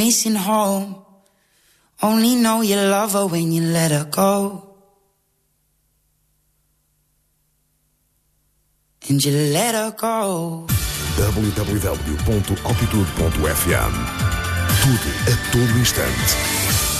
Missing home. Only know you love her when you let her go. And you let her go. www.altitude.fm. Tudo a todo instante.